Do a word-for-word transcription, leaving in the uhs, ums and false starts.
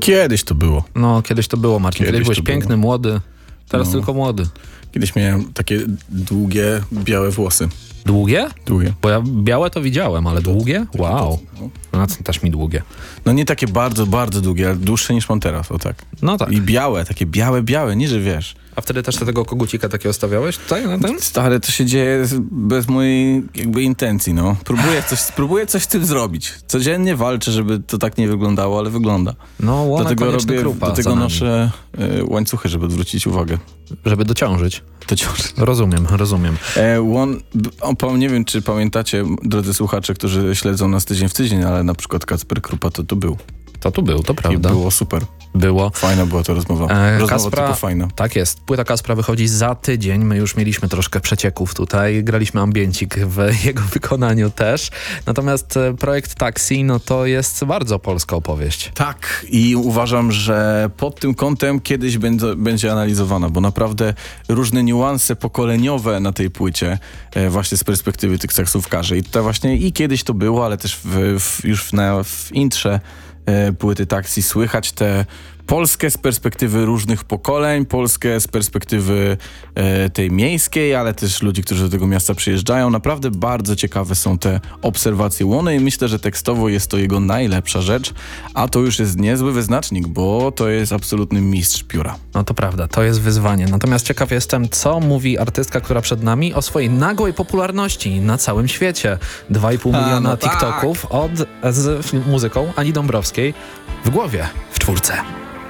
Kiedyś to było. No, kiedyś to było, Marcin. Kiedyś, kiedyś byłeś piękny, było. młody, teraz no. tylko młody. Kiedyś miałem takie długie, białe włosy. Długie? Długie. Bo ja białe to widziałem, ale długie? Wow. No, też mi długie. No nie takie bardzo, bardzo długie, ale dłuższe niż mam teraz, o tak. No tak. I białe, takie białe, białe, nie że wiesz. A wtedy też tego kogucika takiego stawiałeś tutaj na ten? Stary, to się dzieje bez mojej jakby intencji, no. Próbuję coś, próbuję coś z tym zrobić. Codziennie walczę, żeby to tak nie wyglądało, ale wygląda. No, łona Dlatego robię, krupa do tego noszę y, łańcuchy, żeby odwrócić uwagę. Żeby dociążyć. Dociążyć. Rozumiem, rozumiem. E, łon, o, nie wiem, czy pamiętacie, drodzy słuchacze, którzy śledzą nas tydzień w tydzień, ale na przykład Kacper Krupa to tu był. To tu był, to prawda. I było super. Było. Fajna była to rozmowa. E, rozmowa Kaspra, tylko fajna. Tak jest. Płyta Kaspra wychodzi za tydzień. My już mieliśmy troszkę przecieków tutaj. Graliśmy ambiencik w jego wykonaniu też. Natomiast projekt Taxi, no to jest bardzo polska opowieść. Tak. I uważam, że pod tym kątem kiedyś będzie, będzie analizowana, bo naprawdę różne niuanse pokoleniowe na tej płycie, e, właśnie z perspektywy tych taksówkarzy. I to właśnie i kiedyś to było, ale też w, w, już w, na, w intrze e, płyty Taxi słychać te Polskę z perspektywy różnych pokoleń, Polskę z perspektywy e, tej miejskiej, ale też ludzi, którzy do tego miasta przyjeżdżają. Naprawdę bardzo ciekawe są te obserwacje Łony i myślę, że tekstowo jest to jego najlepsza rzecz, a to już jest niezły wyznacznik, bo to jest absolutny mistrz pióra. No to prawda, to jest wyzwanie. Natomiast ciekaw jestem, co mówi artystka, która przed nami o swojej nagłej popularności na całym świecie. dwa i pół miliona no TikToków tak. od, z muzyką Ani Dąbrowskiej w głowie, w czwórce.